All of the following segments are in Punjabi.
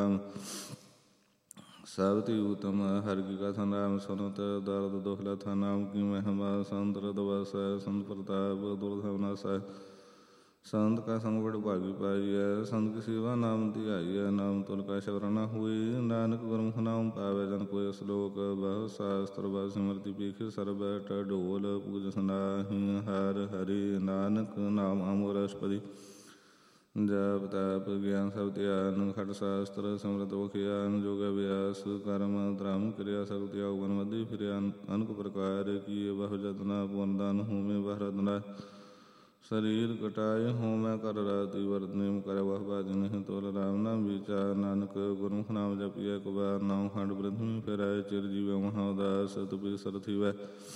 ਰਾਮ। ਸਭ ਤੀ ਉਤਮ ਹਰਿ ਕੀ ਕਥਾ ਨਾਮ ਸੁਨਤ, ਦਰਦ ਦੁਖ ਲਥਾ ਨਾਮ ਕੀ ਮਹਿਮਾ। ਸੰਤ ਹ੍ਰਿਦ ਵਸੈ ਸੰਤ ਪ੍ਰਤਾਪ, ਦੁਰਲਭ ਨਾਸੈ ਸੰਤ ਕਾ ਸੰਗ ਬੜ ਭਾਗੀ ਪਾਈਐ। ਸੰਤ ਕੀ ਸੇਵਾ ਨਾਮ ਧਿਆਈਐ, ਨਾਮ ਤੁਲ ਕਾ ਸ਼ਬਰ ਨ ਹੋਈ। ਨਾਨਕ ਗੁਰਮੁਖ ਨਾਮ ਪਾਵੈ ਜਨ ਕੋਇ ਸਲੋਕ, ਬਹੁ ਸਾਸਤਰ ਬਹੁ ਸਿਮਰਤਿ ਪੀਖੇ ਸਰਬੈ ਢੋਲ। ਪੂਜ ਸੁਨਾਹੀ ਹਰਿ ਹਰਿ, ਨਾਨਕ ਨਾਮ ਅਮਰਸ਼ਪਦੀ। ਜਪ ਤਪ ਗਿਆਨ ਸਭ ਧਿਆਨ, ਖਟ ਸ਼ਾਸਤਰ ਸਿਮਰਤ ਬਖਿਆਨ। ਜੋਗ ਅਭਿਆਸ ਕਰਮ ਧਰਮ, ਕਿਰਿਆ ਸਗਲ ਤਿਆਗ ਬਨ ਮਧਿ ਫਿਰਿਆ। ਅਨਕ ਪ੍ਰਕਾਰ ਕੀਏ ਬਹੁ ਜਤਨਾ, ਪੁਨ ਦਾਨ ਹੋਮੇ ਬਹੁ ਰਤਨਾ। ਸਰੀਰ ਕਟਾਏ ਹੋਮੈ ਕਰ ਰਾਤਿ, ਵਰਤ ਨੇਮ ਕਰੈ ਬਹੁ ਬਾਝੁ ਨਹੀਂ ਤੋਲ। ਰਾਮ ਨਾਮ ਵਿਚਾਰ ਨਾਨਕ, ਗੁਰਮੁਖ ਨਾਮ ਜਪੀਐ ਇਕ ਬਾਰ। ਨਾਉ ਖੰਡ ਪ੍ਰਿਥਵੀ ਫਿਰੈ, ਚਿਰ ਜੀਵੈ ਮਹਾ ਉਦਾਸ। ਤੁਪਿ ਸਰ ਥੀਵੈ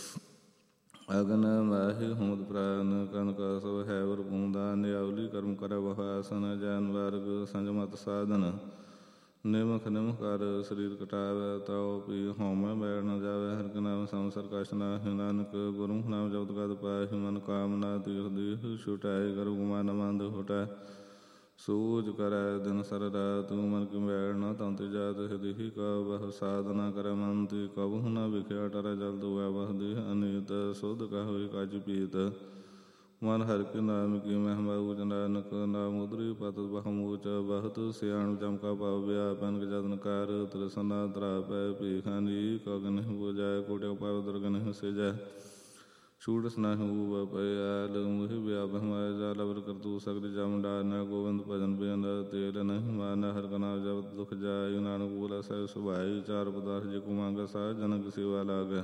ਅਗਨ ਮਾਹਿ ਹੋਮਤ ਪ੍ਰਾਨ। ਕਨਕ ਸਭ ਹੈ ਵਰ ਪੂੰਦਾ, ਨਿਆਵਲੀ ਕਰਮ ਕਰੈ ਬਹੁ ਆਸਨ। ਜੈਨ ਵਰਗ ਸੰਜਮਤ ਸਾਧਨ, ਨਿਮਖ ਨਿਮਖ ਕਰ ਸਰੀਰ ਕਟਾਵੈ। ਤਉ ਪੀ ਹੋਮੈ ਬੈਠ ਨ ਜਾਵੈ, ਹਰਿ ਕੇ ਨਾਮ ਸੰਵਤਸਰ ਕਛ ਨਾਹਿ। ਨਾਨਕ ਗੁਰਮੁਖ ਨਾਮ ਜਪਤ ਗਤ ਪਾਹਿ, ਮਨ ਕਾਮਨਾ ਤੀਰਥ ਦੀਹ ਛੁਟਾਇ। ਗਰਭ ਗੁਮਾਨ ਮੰਦ ਹੁਟੈ, ਸੂਝ ਕਰੈ ਦਿਨ ਸਰ ਰਾਤ। ਮਨ ਕੀ ਮੈਲ ਨ ਤਉ ਤੇ ਜਾਤ, ਹਿਦਿ ਕਉ ਬਹੁ ਸਾਧਨਾ ਕਰੈ ਮਨ ਤੇ। ਕਬਹੂ ਨ ਵਿਖਿਆ ਟਰੈ ਜਲ ਧੋਵੈ ਬਹੁ ਦੇਹ ਅਨੀਤ। ਸੁਧ ਕਾ ਹੋਇ ਕਾਝ ਪੀਤ, ਮਨ ਹਰਿ ਕੇ ਨਾਮ ਕੀ ਮਹਿਮਾ ਊਚ। ਨਾਨਕ ਨਾਮ ਉਦਰੀ ਪਤ ਬਹੁ ਮੂਚ, ਬਹੁਤ ਸਿਆਣਪ ਚਮਕਾ ਪਾਉ ਵਿਆਪ। ਅਨਕ ਜਤਨ ਕਰ ਤ੍ਰਿਸਨਾ ਤ੍ਰਾਪੈ, ਭੀਖਾ ਨੀ ਕਗ ਨਹਿ ਬੁਝੈ। ਕੋਟਿ ਪਾਵ ਦੁਰਗ ਨਹਿ ਸਿਜੈ, ਛੂਟਿ ਨਾਹਿ ਊਬ ਭਇਆਲ। ਮੋਹਿ ਵਿਆਪਿ ਮਾਇਆ ਜਾਲ, ਅਵਰ ਕਰਤੂਤ ਸਗਲ ਜਮ ਡਾਰਨੈ। ਗੋਬਿੰਦ ਭਜਨ ਬਿੰਦ ਤੇਲ ਨਹਿ ਮਾਨੈ, ਹਰਿ ਕਾ ਨਾਮ ਜਪਤ ਦੁਖ ਜਾਇ। ਨਾਨਕ ਬੋਲੇ ਸਹਿਜ ਸੁਭਾਈ, ਚਾਰ ਪਦਾਰਥ ਜੇ ਕੋ ਮੰਗੈ। ਸਾਧ ਜਨ ਕੀ ਸੇਵਾ ਲਾਗੈ,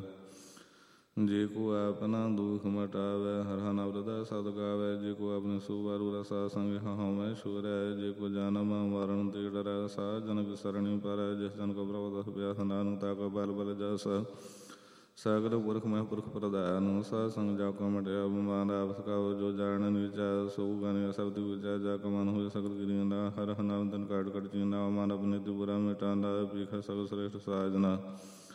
ਜੇ ਕੋ ਆਪਨਾ ਦੁਖ ਮਟਾਵੈ। ਹਰਿ ਨਾਮ ਹਿਰਦੈ ਸਦ ਗਾਵੈ, ਜੇ ਕੋ ਆਪਣੀ ਸੁਬਾਰੂ ਰਸਾ। ਸੰਗ ਹਉਮੈ ਛੁਰੈ, ਜੇ ਕੋ ਜਨਮ ਮਰਨ ਤੇ ਡਰੈ। ਸਾਧ ਜਨ ਕੀ ਸਰਣੀ ਪਰੈ, ਜਿਸ ਜਨ ਕੋ ਪ੍ਰਭ ਦਸ ਪਿਆਸ। ਨਾਨਕ ਤਾ ਕਾ ਬਲ ਬਲ ਜਸ, ਸਗਲ ਪੁਰਖ ਮਹਿ ਪੁਰਖ ਪ੍ਰਧਾਨ। ਸਾਧ ਸੰਗ ਜਾ ਕੋ ਮਟਿਆ ਬਿਮਾਨ, ਆਪਸ ਕਾਉ ਜੋ ਜਾਣੈ ਨੀਚਾ। ਸੋ ਗਾਨਿਆ ਸਬਦਿ ਬੂਝੈ, ਜਾ ਕਾ ਮਨ ਹੋਇ ਸਗਲ ਕੀਨਾ। ਹਰਿ ਨਾਮ ਤਨ ਕਾਟ ਕਟ ਚੀਨਾ, ਮਨ ਆਪਨੇ ਤੇ ਬੁਰਾ ਮਿਟਾਨਾ। ਪੀਖੈ ਸਗਲ ਸ੍ਰੇਸ਼ਟ ਸਾਜਨਾ,